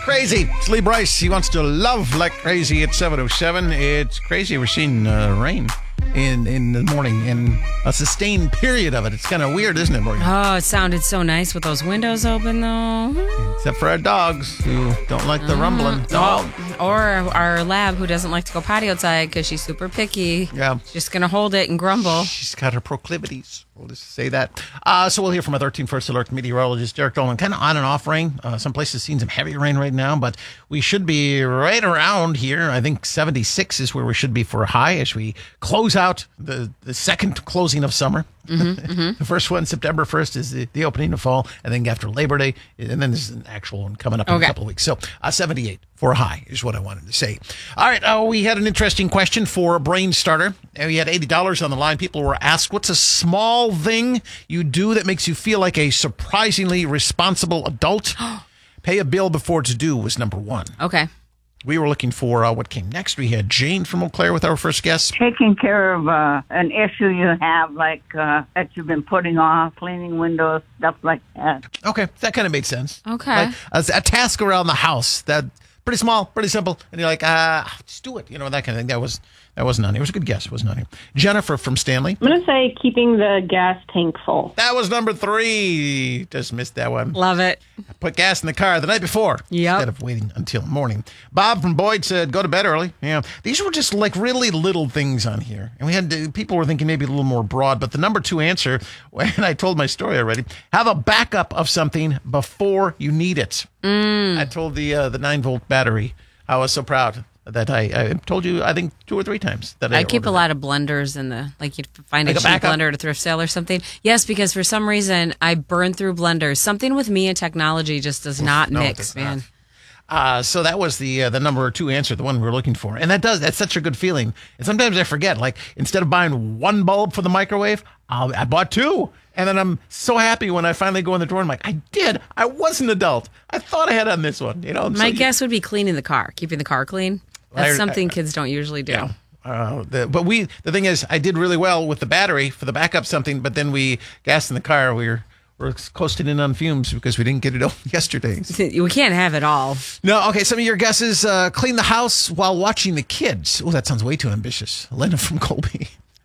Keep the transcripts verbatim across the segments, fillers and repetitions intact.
crazy. It's Lee Bryce. He wants to love like crazy at seven oh seven. It's crazy. We're seeing uh, rain in in the morning and a sustained period of it. It's kind of weird, isn't it, Morgan? Oh, it sounded so nice with those windows open, though. Except for our dogs who don't like the uh, rumbling. Oh, or our lab who doesn't like to go potty outside because she's super picky. Yeah. She's just going to hold it and grumble. She's got her proclivities. We'll just say that. Uh, so we'll hear from our thirteen First Alert meteorologist, Derek Dolan. Kind of on and off rain. Uh, some places seeing some heavy rain right now, but we should be right around here. I think seventy-six is where we should be for a high as we close out the, the second closing of summer. Mm-hmm, mm-hmm. The first one, September first, is the, the opening of fall, and then after Labor Day, and then there's an actual one coming up in okay. a couple of weeks. So uh, seventy-eight for a high is what I wanted to say. All right, uh, we had an interesting question for a brain starter. And we had eighty dollars on the line. People were asked, what's a small thing you do that makes you feel like a surprisingly responsible adult? Pay a bill before it's due was number one. Okay. We were looking for uh, what came next. We had Jane from Eau Claire with our first guest. Taking care of uh, an issue you have, like uh, that you've been putting off, cleaning windows, stuff like that. Okay, that kind of made sense. Okay. Like a, a task around the house that pretty small, pretty simple, and you're like, ah, just do it. You know, that kind of thing. That was that wasn't on here. It was a good guess. It wasn't on here. Jennifer from Stanley. I'm going to say keeping the gas tank full. That was number three. Just missed that one. Love it. Put gas in the car the night before. Yep. Instead of waiting until morning. Bob from Boyd said, go to bed early. Yeah. These were just like really little things on here. And we had to, people were thinking maybe a little more broad, but the number two answer, and I told my story already, have a backup of something before you need it. Mm. I told the uh, the nine volt battery. I was so proud that I, I told you, I think, two or three times. that I, I keep a that. lot of blenders in the, like you'd find like a, a cheap backup? blender at a thrift sale or something. Yes, because for some reason I burn through blenders. Something with me and technology just does not no, mix, does man. Not. Uh, so that was the uh, the number two answer, the one we were looking for. And that does, that's such a good feeling. And sometimes I forget, like, instead of buying one bulb for the microwave, I'll, I bought two. And then I'm so happy when I finally go in the drawer and I'm like, I did. I was an adult. I thought I had on this one. You know. My so guess you, would be cleaning the car, keeping the car clean. That's I, something I, kids don't usually do. Yeah. Uh, the, but we, the thing is, I did really well with the battery for the backup something, but then we gassed in the car. We were, we're coasting in on fumes because we didn't get it open yesterday. We can't have it all. No, okay, some of your guesses, uh, clean the house while watching the kids. Oh, that sounds way too ambitious. Linda from Colby.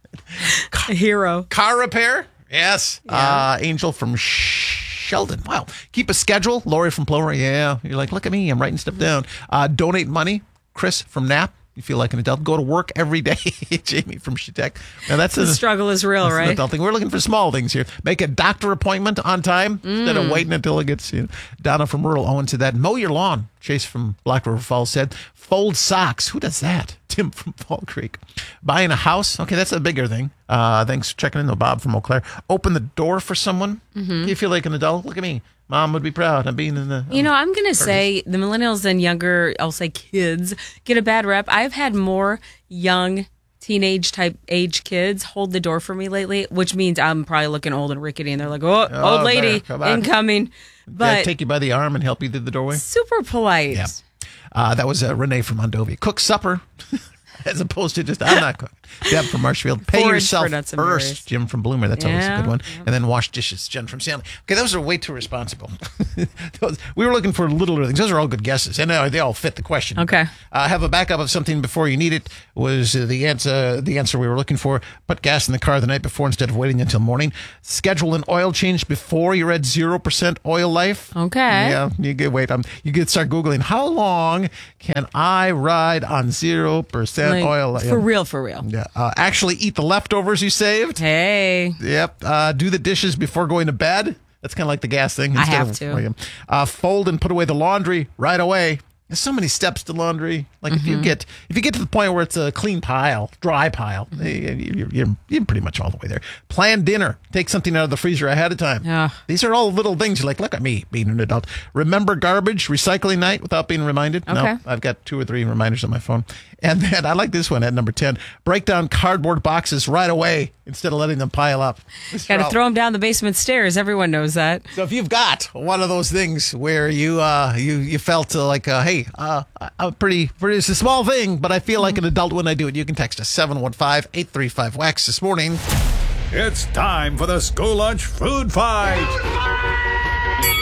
A hero. Car repair? Yes. Yeah. Uh, Angel from Sheldon. Wow. Keep a schedule. Lori from Plover. Yeah. You're like, look at me. I'm writing stuff down. Uh, donate money. Chris from Knapp. You feel like an adult. Go to work every day. Jamie from Shitek. Now that's the a, struggle is real, right? An adult thing. We're looking for small things here. Make a doctor appointment on time mm. instead of waiting until it gets. You know. Donna from rural Owen said that. Mow your lawn. Chase from Black River Falls said. Fold socks. Who does that? Tim from Fall Creek. Buying a house. Okay, that's a bigger thing. Uh, thanks for checking in. though. Bob from Eau Claire. Open the door for someone. Mm-hmm. Do you feel like an adult? Look at me. Mom would be proud of being in the... Um, you know, I'm going to say the millennials and younger, I'll say kids, get a bad rep. I've had more young teenage type age kids hold the door for me lately, which means I'm probably looking old and rickety, and they're like, oh, oh old lady, incoming. But yeah, take you by the arm and help you through the doorway. Super polite. Yeah. Uh, that was uh, Renee from Mondovia. Cook supper. As opposed to just, I'm not cooking. Deb from Marshfield. Pay Forage yourself first. Jim from Bloomer. That's yeah, always a good one. Yeah. And then wash dishes. Jen from Stanley. Okay, those are way too responsible. those, we were looking for littler things. Those are all good guesses. And uh, they all fit the question. Okay. Uh, have a backup of something before you need it was uh, the answer the answer we were looking for. Put gas in the car the night before instead of waiting until morning. Schedule an oil change before you're at zero percent oil life. Okay. Yeah, you get, wait, um, you get start Googling, how long can I ride on zero percent like, oil life? For real, for real. Yeah. Uh, actually eat the leftovers you saved. Hey. Yep. Uh, do the dishes before going to bed. That's kind of like the gas thing. I have of, to. Uh, fold and put away the laundry right away. There's so many steps to laundry. Like mm-hmm. if you get if you get to the point where it's a clean pile, dry pile, mm-hmm. you're, you're, you're pretty much all the way there. Plan dinner. Take something out of the freezer ahead of time. Yeah. These are all little things. You're like, look at me being an adult. Remember garbage, recycling night without being reminded. Okay. No, I've got two or three reminders on my phone. And then I like this one at number ten. Break down cardboard boxes right away instead of letting them pile up. Got to throw them down the basement stairs. Everyone knows that. So if you've got one of those things where you uh, you you felt uh, like, uh, hey, uh, I'm pretty, pretty, it's a small thing, but I feel like an adult when I do it, you can text us seven one five, eight three five, W A X this morning. It's time for the school lunch food fight.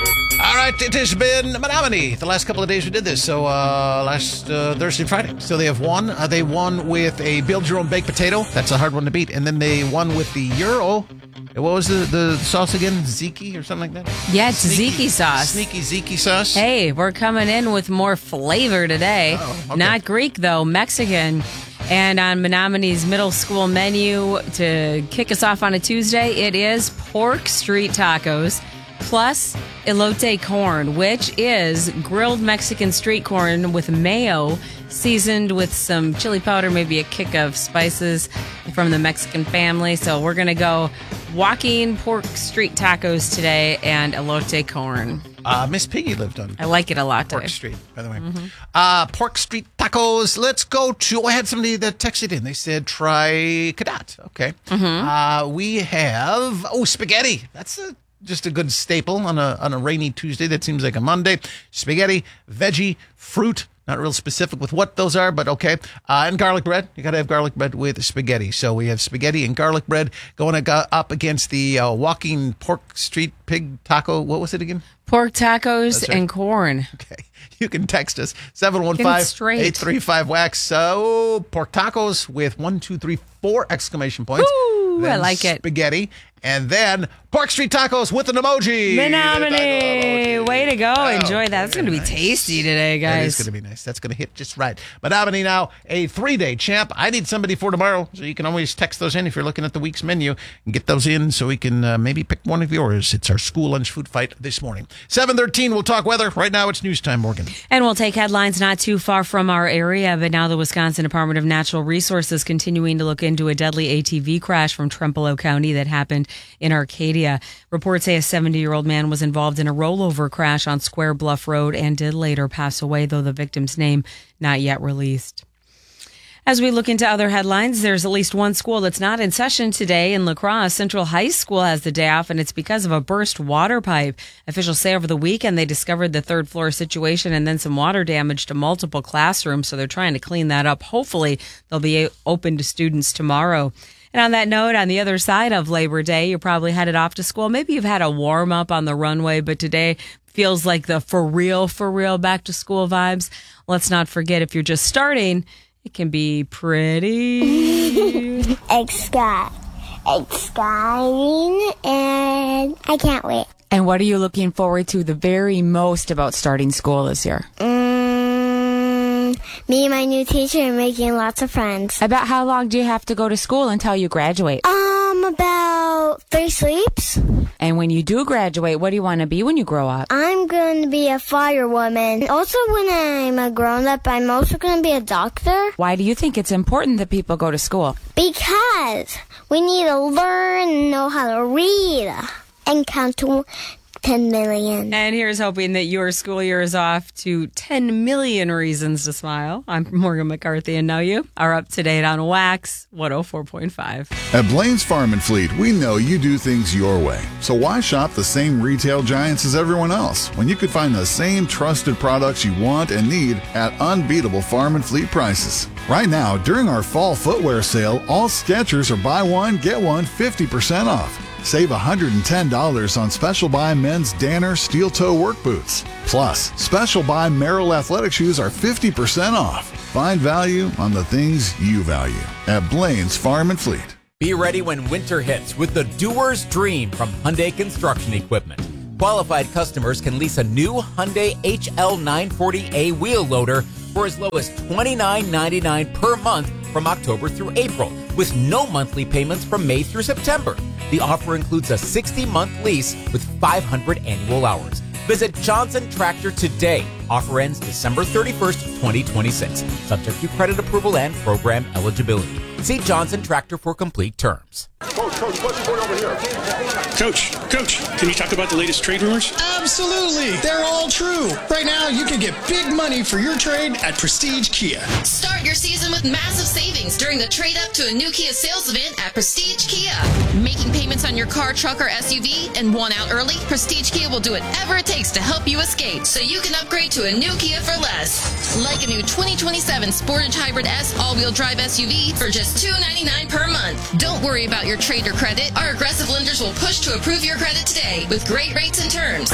All right, it has been Menominee. The last couple of days we did this, so uh, last uh, Thursday and Friday. So they have won. Uh, they won with a build your own baked potato. That's a hard one to beat. And then they won with the Euro. What was the, the sauce again? Ziki or something like that? Yeah, it's Sneaky- Ziki sauce. Sneaky Ziki sauce. Hey, we're coming in with more flavor today. Oh, okay. Not Greek, though, Mexican. And on Menominee's middle school menu to kick us off on a Tuesday, it is pork street tacos plus elote corn, which is grilled Mexican street corn with mayo seasoned with some chili powder, maybe a kick of spices from the Mexican family. So we're going to go walking pork street tacos today and elote corn. Uh, Miss Piggy lived on I like it a lot. Pork Today. Street, by the way. Uh, pork Street tacos. Let's go to. I had somebody that texted in. They said try Cadet. Okay. Uh, we have oh spaghetti. That's a, just a good staple on a on a rainy Tuesday. That seems like a Monday. Spaghetti, veggie, fruit. Not real specific with what those are, but okay. Uh, and garlic bread. You got to have garlic bread with spaghetti. So we have spaghetti and garlic bread going up against the uh, walking pork street pig taco. What was it again? Pork tacos That's right. and corn. Okay. You can text us seven one Get five, it straight. eight three five, W A X. So pork tacos with one, two, three, four exclamation points. Ooh, I Then like it. Spaghetti. And then pork street tacos with an emoji. Menominee. Taco emoji. Way to go. Oh, Enjoy that. That's going to be nice. tasty today, That guys. is going to be nice. That's going to hit just right. Menominee now, a three-day champ. I need somebody for tomorrow, so you can always text those in if you're looking at the week's menu and get those in so we can uh, maybe pick one of yours. It's our school lunch food fight this morning. seven thirteen, we'll talk weather. Right now, it's news time, Morgan. And we'll take headlines not too far from our area, but now the Wisconsin Department of Natural Resources continuing to look into a deadly A T V crash from Trempealeau County that happened in Arcadia. Reports say a seventy-year-old man was involved in a rollover crash on Square Bluff Road and did later pass away, though the victim's name not yet released. As we look into other headlines, there's at least one school that's not in session today in La Crosse. Central High School has the day off, and it's because of a burst water pipe. Officials say over the weekend they discovered the third floor situation and then some water damage to multiple classrooms, so they're trying to clean that up. Hopefully, they'll be open to students tomorrow. And on that note, on the other side of Labor Day, you're probably headed off to school. Maybe you've had a warm up on the runway, but today feels like the for real, for real back to school vibes. Let's not forget, if you're just starting, it can be pretty Exci- exciting, and I can't wait. And what are you looking forward to the very most about starting school this year? Mm, me and my new teacher are making lots of friends. About how long do you have to go to school until you graduate? Um, about three sleeps. And when you do graduate, what do you want to be when you grow up? I'm going to be a firewoman. Also, when I'm a grown-up, I'm also going to be a doctor. Why do you think it's important that people go to school? Because we need to learn and know how to read and count to ten million. And here's hoping that your school year is off to ten million reasons to smile. I'm Morgan McCarthy, and now you are up to date on W A X one oh four point five. At Blaine's Farm and Fleet, we know you do things your way. So why shop the same retail giants as everyone else when you could find the same trusted products you want and need at unbeatable farm and fleet prices? Right now, during our fall footwear sale, all Skechers are buy one, get one fifty percent off. Save one hundred ten dollars on Special Buy men's Danner steel toe work boots. Plus, Special Buy Merrill athletic shoes are fifty percent off. Find value on the things you value at Blaine's Farm and Fleet. Be ready when winter hits with the Doer's Dream from Hyundai Construction Equipment. Qualified customers can lease a new Hyundai H L nine forty A wheel loader for as low as twenty-nine ninety-nine per month from October through April, with no monthly payments from May through September. The offer includes a sixty-month lease with five hundred annual hours. Visit Johnson Tractor today. Offer ends December thirty-first, twenty twenty-six. Subject to credit approval and program eligibility. See Johnson Tractor for complete terms. Coach, Coach, what's your boy over here? Coach, Coach, can you talk about the latest trade rumors? Absolutely. They're all true. Right now, you can get big money for your trade at Prestige Kia. Start your season with massive savings during the trade up to a new Kia sales event at Prestige Kia. Making payments on your car, truck, or S U V and want out early? Prestige Kia will do whatever it takes to help you escape so you can upgrade to a new Kia for less. Like a new twenty twenty-seven Sportage Hybrid S all-wheel drive S U V for just two hundred ninety-nine dollars per month. Don't worry about your trade or credit. Our aggressive lenders will push to approve your credit today with great rates and terms.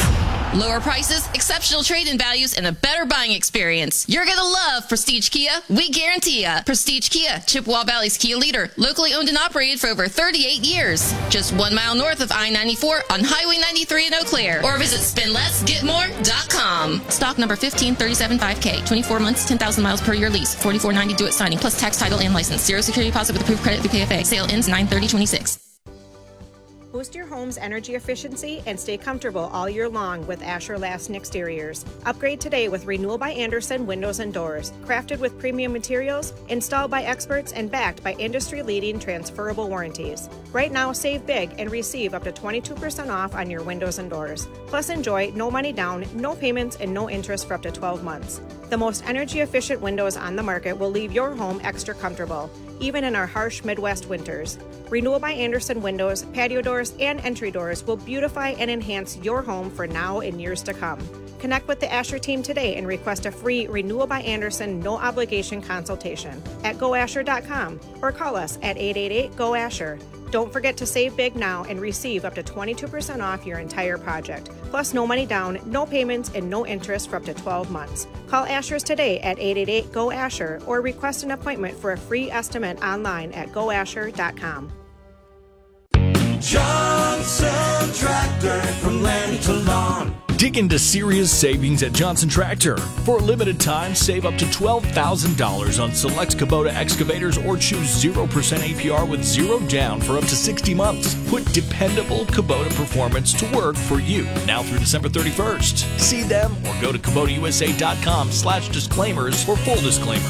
Lower prices, exceptional trade-in values, and a better buying experience. You're going to love Prestige Kia. We guarantee ya. Prestige Kia, Chippewa Valley's Kia leader. Locally owned and operated for over thirty-eight years. Just one mile north of I ninety-four on Highway ninety-three in Eau Claire. Or visit spend less get more dot com. Stock number fifteen thirty-seven five K. twenty-four months, ten thousand miles per year lease. forty-four ninety due at signing, plus tax, title, and license. Zero security deposit with approved credit through K F A. Sale ends nine thirty twenty-six. Boost your home's energy efficiency and stay comfortable all year long with Asher Lasten Exteriors. Upgrade today with Renewal by Andersen Windows and Doors. Crafted with premium materials, installed by experts, and backed by industry-leading transferable warranties. Right now, save big and receive up to twenty-two percent off on your windows and doors. Plus, enjoy no money down, no payments, and no interest for up to twelve months. The most energy-efficient windows on the market will leave your home extra comfortable, even in our harsh Midwest winters. Renewal by Andersen windows, patio doors, and entry doors will beautify and enhance your home for now and years to come. Connect with the Asher team today and request a free Renewal by Andersen no-obligation consultation at go asher dot com or call us at eight eight eight, G O, ASHER. Don't forget to save big now and receive up to twenty-two percent off your entire project. Plus, no money down, no payments, and no interest for up to twelve months. Call Asher's today at eight eight eight, G O, ASHER or request an appointment for a free estimate online at go asher dot com. Johnson Tractor, from land to lawn. Dig into serious savings at Johnson Tractor. For a limited time, save up to twelve thousand dollars on select Kubota excavators or choose zero percent A P R with zero down for up to sixty months. Put dependable Kubota performance to work for you now through December thirty-first. See them or go to Kubota U S A dot com slash disclaimers for full disclaimer.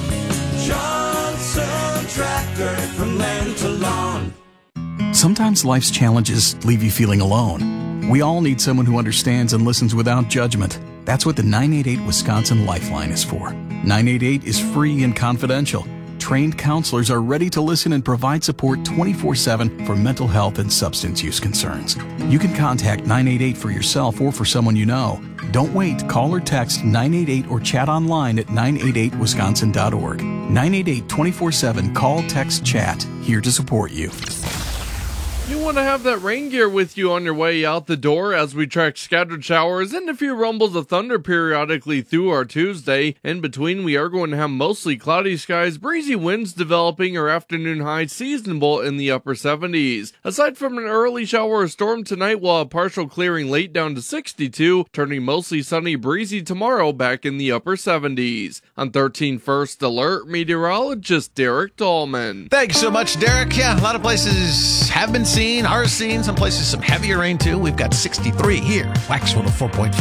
Johnson Tractor, from land to lawn. Sometimes life's challenges leave you feeling alone. We all need someone who understands and listens without judgment. That's what the nine eight eight Wisconsin Lifeline is for. nine eight eight is free and confidential. Trained counselors are ready to listen and provide support twenty-four seven for mental health and substance use concerns. You can contact nine eight eight for yourself or for someone you know. Don't wait. Call or text nine eight eight or chat online at nine eight eight wisconsin dot org. nine eight eight, twenty-four seven, call, text, chat. Here to support you. You want to have that rain gear with you on your way out the door as we track scattered showers and a few rumbles of thunder periodically through our Tuesday. In between, we are going to have mostly cloudy skies, breezy winds developing, our afternoon high seasonable in the upper seventies. Aside from an early shower or storm tonight, we'll have partial clearing late down to sixty-two, turning mostly sunny breezy tomorrow back in the upper seventies. On thirteen First Alert, meteorologist Derek Dahlman. Thanks so much, Derek. Yeah, a lot of places have been seen, are seeing, some places some heavier rain too. We've got sixty-three here, Wax one oh four point five.